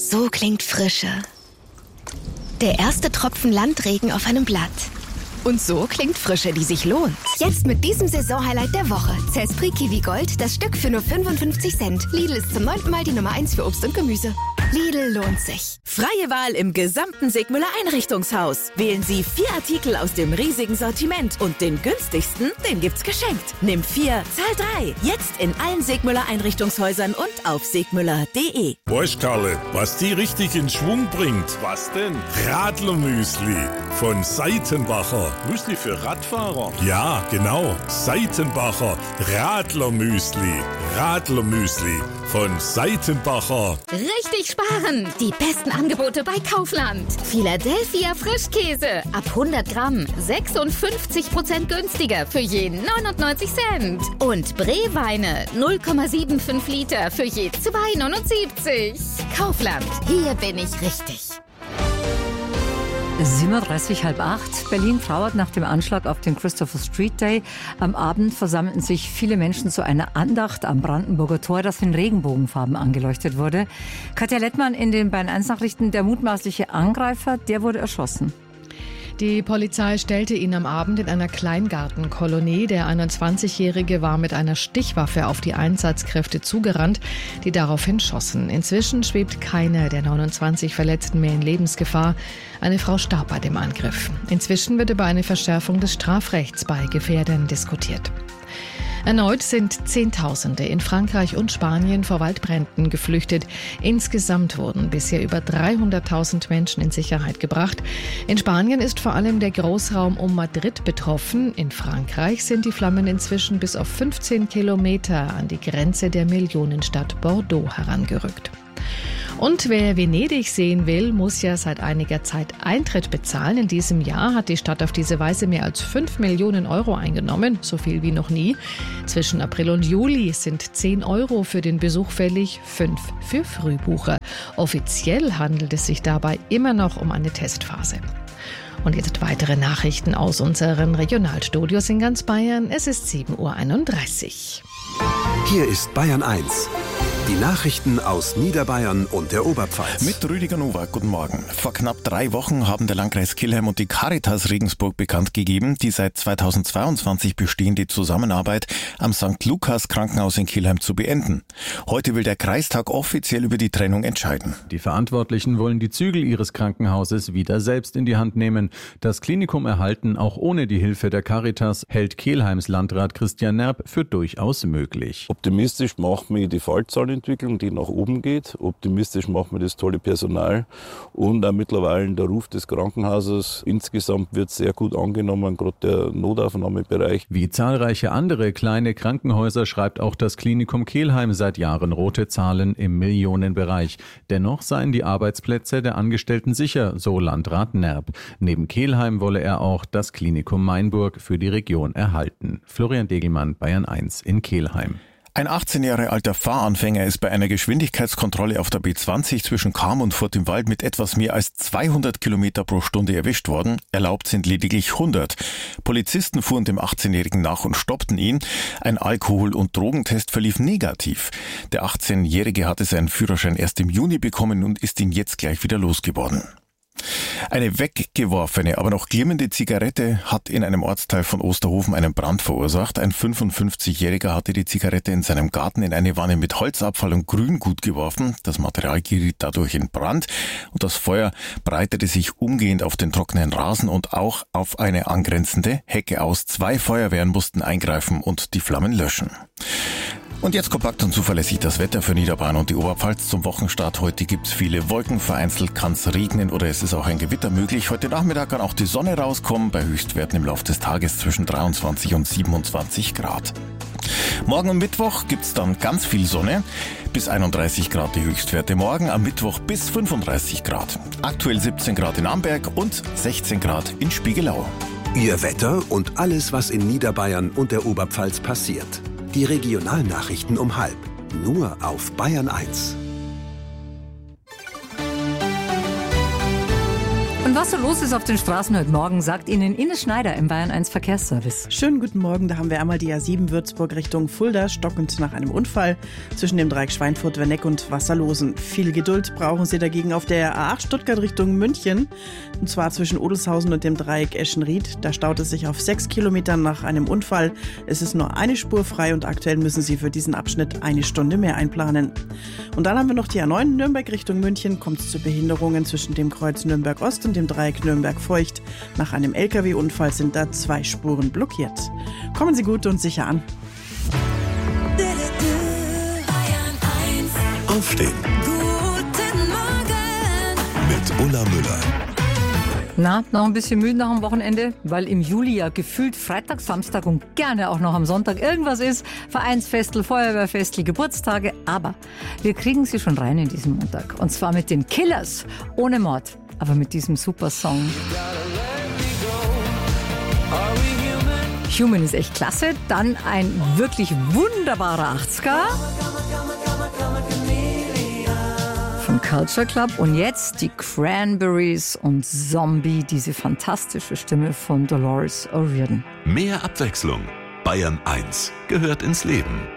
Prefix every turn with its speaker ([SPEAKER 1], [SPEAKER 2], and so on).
[SPEAKER 1] So klingt Frische. Der erste Tropfen Landregen auf einem Blatt. Und so klingt Frische, die sich lohnt. Jetzt mit diesem Saisonhighlight der Woche. Cespri Kiwi Gold, das Stück für nur 55 Cent. Lidl ist zum 9. Mal die Nummer 1 für Obst und Gemüse. Lidl lohnt sich.
[SPEAKER 2] Freie Wahl im gesamten Sigmüller Einrichtungshaus. Wählen Sie 4 Artikel aus dem riesigen Sortiment und den günstigsten, den gibt's geschenkt. Nimm 4, zahl 3. Jetzt in allen Sigmüller Einrichtungshäusern und auf sigmüller.de.
[SPEAKER 3] Weißt Karle, was die richtig in Schwung bringt?
[SPEAKER 4] Was denn?
[SPEAKER 3] Radlermüsli von Seitenbacher.
[SPEAKER 4] Müsli für Radfahrer?
[SPEAKER 3] Ja, genau. Seitenbacher Radlermüsli. Radlermüsli von Seitenbacher.
[SPEAKER 5] Richtig sparen! Die besten Angebote bei Kaufland. Philadelphia Frischkäse ab 100 Gramm 56% günstiger für je 99 Cent. Und Breweine 0,75 Liter für je 2,79. Kaufland, hier bin ich richtig.
[SPEAKER 6] 7.30 Uhr, 7:30. Berlin trauert nach dem Anschlag auf den Christopher Street Day. Am Abend versammelten sich viele Menschen zu einer Andacht am Brandenburger Tor, das in Regenbogenfarben angeleuchtet wurde. Katja Lettmann in den Bayern 1 Nachrichten. Der mutmaßliche Angreifer, der wurde erschossen.
[SPEAKER 7] Die Polizei stellte ihn am Abend in einer Kleingartenkolonie. Der 21-Jährige war mit einer Stichwaffe auf die Einsatzkräfte zugerannt, die daraufhin schossen. Inzwischen schwebt keiner der 29 Verletzten mehr in Lebensgefahr. Eine Frau starb bei dem Angriff. Inzwischen wird über eine Verschärfung des Strafrechts bei Gefährdern diskutiert. Erneut sind Zehntausende in Frankreich und Spanien vor Waldbränden geflüchtet. Insgesamt wurden bisher über 300.000 Menschen in Sicherheit gebracht. In Spanien ist vor allem der Großraum um Madrid betroffen. In Frankreich sind die Flammen inzwischen bis auf 15 Kilometer an die Grenze der Millionenstadt Bordeaux herangerückt. Und wer Venedig sehen will, muss ja seit einiger Zeit Eintritt bezahlen. In diesem Jahr hat die Stadt auf diese Weise mehr als 5 Millionen Euro eingenommen, so viel wie noch nie. Zwischen April und Juli sind 10 Euro für den Besuch fällig, 5 für Frühbucher. Offiziell handelt es sich dabei immer noch um eine Testphase. Und jetzt weitere Nachrichten aus unseren Regionalstudios in ganz Bayern. Es ist 7:31 Uhr.
[SPEAKER 8] Hier ist Bayern 1. Die Nachrichten aus Niederbayern und der Oberpfalz.
[SPEAKER 9] Mit Rüdiger Nowak, guten Morgen. Vor knapp 3 Wochen haben der Landkreis Kelheim und die Caritas Regensburg bekannt gegeben, die seit 2022 bestehende Zusammenarbeit am St. Lukas Krankenhaus in Kelheim zu beenden. Heute will der Kreistag offiziell über die Trennung entscheiden.
[SPEAKER 10] Die Verantwortlichen wollen die Zügel ihres Krankenhauses wieder selbst in die Hand nehmen. Das Klinikum erhalten, auch ohne die Hilfe der Caritas, hält Kelheims Landrat Christian Nerb für durchaus möglich.
[SPEAKER 4] Optimistisch macht mich die Fallzahlenentwicklung, die nach oben geht. Optimistisch macht mir das tolle Personal und auch mittlerweile der Ruf des Krankenhauses. Insgesamt wird sehr gut angenommen, gerade der Notaufnahmebereich.
[SPEAKER 10] Wie zahlreiche andere kleine Krankenhäuser schreibt auch das Klinikum Kelheim seit Jahren rote Zahlen im Millionenbereich. Dennoch seien die Arbeitsplätze der Angestellten sicher, so Landrat Nerb. Neben Kelheim wolle er auch das Klinikum Mainburg für die Region erhalten. Florian Degelmann, Bayern 1 in Kelheim.
[SPEAKER 9] Ein 18 Jahre alter Fahranfänger ist bei einer Geschwindigkeitskontrolle auf der B20 zwischen Cham und Furt im Wald mit etwas mehr als 200 Kilometer pro Stunde erwischt worden. Erlaubt sind lediglich 100. Polizisten fuhren dem 18-Jährigen nach und stoppten ihn. Ein Alkohol- und Drogentest verlief negativ. Der 18-Jährige hatte seinen Führerschein erst im Juni bekommen und ist ihn jetzt gleich wieder losgeworden. Eine weggeworfene, aber noch glimmende Zigarette hat in einem Ortsteil von Osterhofen einen Brand verursacht. Ein 55-Jähriger hatte die Zigarette in seinem Garten in eine Wanne mit Holzabfall und Grüngut geworfen. Das Material geriet dadurch in Brand und das Feuer breitete sich umgehend auf den trockenen Rasen und auch auf eine angrenzende Hecke aus. 2 Feuerwehren mussten eingreifen und die Flammen löschen. Und jetzt kompakt und zuverlässig das Wetter für Niederbayern und die Oberpfalz. Zum Wochenstart heute gibt's viele Wolken, vereinzelt kann es regnen oder es ist auch ein Gewitter möglich. Heute Nachmittag kann auch die Sonne rauskommen, bei Höchstwerten im Laufe des Tages zwischen 23 und 27 Grad. Morgen und Mittwoch gibt's dann ganz viel Sonne, bis 31 Grad die Höchstwerte. Morgen am Mittwoch bis 35 Grad. Aktuell 17 Grad in Amberg und 16 Grad in Spiegelau.
[SPEAKER 8] Ihr Wetter und alles, was in Niederbayern und der Oberpfalz passiert. Die Regionalnachrichten um 12:30. Nur auf Bayern 1.
[SPEAKER 6] Und Und was so los ist auf den Straßen heute Morgen, sagt Ihnen Ines Schneider im Bayern 1 Verkehrsservice.
[SPEAKER 11] Schönen guten Morgen, da haben wir einmal die A7 Würzburg Richtung Fulda, stockend nach einem Unfall zwischen dem Dreieck Schweinfurt-Werneck und Wasserlosen. Viel Geduld brauchen Sie dagegen auf der A8 Stuttgart Richtung München, und zwar zwischen Odelshausen und dem Dreieck Eschenried. Da staut es sich auf 6 Kilometern nach einem Unfall. Es ist nur eine Spur frei und aktuell müssen Sie für diesen Abschnitt eine Stunde mehr einplanen. Und dann haben wir noch die A9 Nürnberg Richtung München, kommt es zu Behinderungen zwischen dem Kreuz Nürnberg Ost und dem Dreieck Nürnberg-Feucht. Nach einem LKW-Unfall sind da 2 Spuren blockiert. Kommen Sie gut und sicher an.
[SPEAKER 8] Aufstehen.
[SPEAKER 12] Guten Morgen.
[SPEAKER 8] Mit Ulla Müller.
[SPEAKER 6] Na, noch ein bisschen müde nach dem Wochenende, weil im Juli ja gefühlt Freitag, Samstag und gerne auch noch am Sonntag irgendwas ist. Vereinsfestel, Feuerwehrfestel, Geburtstage. Aber wir kriegen sie schon rein in diesen Montag. Und zwar mit den Killers. Ohne Mord, aber mit diesem super Song. Human ist echt klasse. Dann ein wirklich wunderbarer 80er. Von Culture Club. Und jetzt die Cranberries und Zombie, diese fantastische Stimme von Dolores O'Riordan.
[SPEAKER 8] Mehr Abwechslung. Bayern 1 gehört ins Leben.